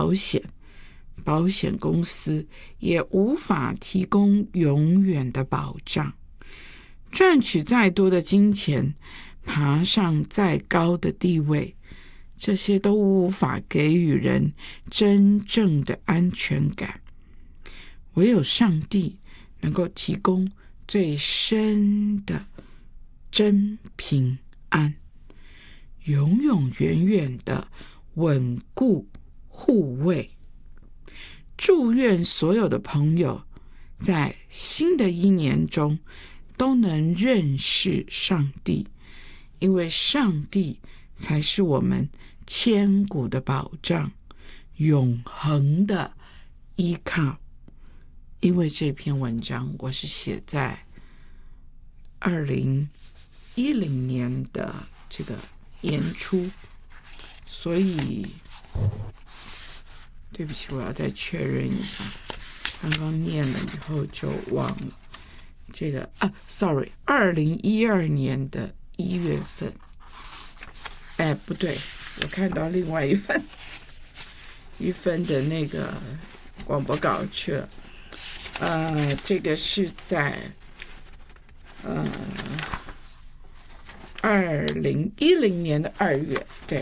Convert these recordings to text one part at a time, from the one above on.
保险，保险公司也无法提供永远的保障。赚取再多的金钱，爬上再高的地位，这些都无法给予人真正的安全感。唯有上帝能够提供最深的真平安，永永远远的稳固护卫。祝愿所有的朋友在新的一年中都能认识上帝，因为上帝才是我们千古的保障，永恒的依靠。因为这篇文章我是写在2010年的这个年初，所以对不起，我要再确认一下，刚刚念了以后就忘了这个2012年的1月份。不对，我看到另外一份的那个广播稿去了。这个是在2010年的2月，对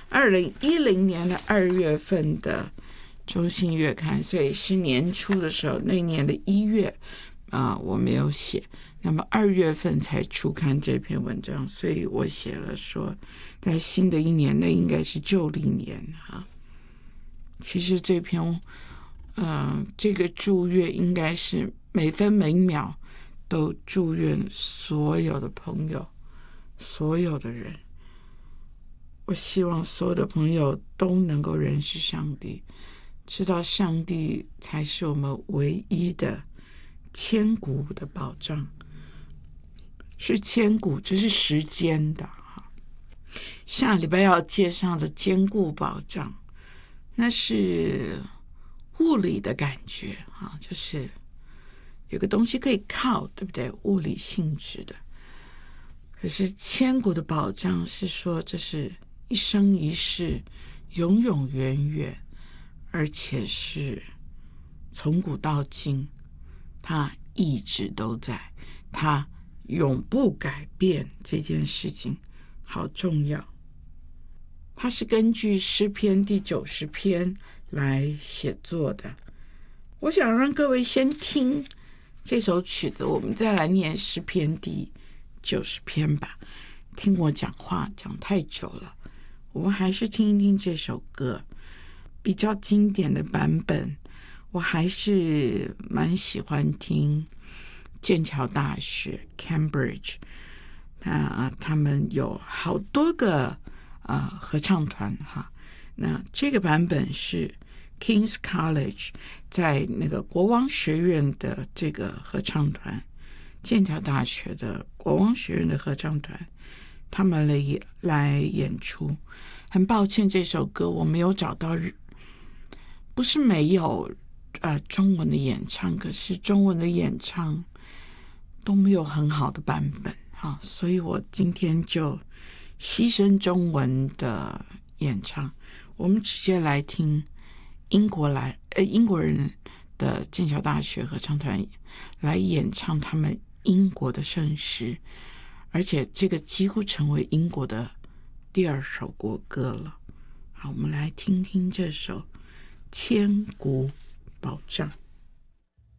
，2010年的2月份的中信月刊，所以是年初的时候，那年的1月我没有写，那么2月份才出刊这篇文章，所以我写了说，在新的一年，那应该是旧历年哈。其实这篇这个祝愿应该是每分每秒都祝愿所有的朋友，所有的人。我希望所有的朋友都能够认识上帝，知道上帝才是我们唯一的千古的保障。是千古，这是时间的。下礼拜要介绍的坚固保障，那是物理的感觉就是有个东西可以靠，对不对？物理性质的。可是千古的保障是说，这是一生一世，永永远远，而且是从古到今，它一直都在，它永不改变。这件事情好重要。它是根据诗篇第90篇来写作的。我想让各位先听这首曲子，我们再来念诗篇第90篇吧。听我讲话讲太久了，我们还是听一听这首歌。比较经典的版本，我还是蛮喜欢听剑桥大学 Cambridge， 他们有好多个合唱团哈。那这个版本是 King's College 在那个国王学院的这个合唱团，剑桥大学的国王学院的合唱团，他们来演出。很抱歉，这首歌我没有找到，不是没有中文的演唱，可是中文的演唱都没有很好的版本所以我今天就牺牲中文的演唱，我们直接来听英国人的剑桥大学合唱团来演唱他们英国的圣诗，而且这个几乎成为英国的第2首国歌了。好，我们来听听这首千古保障。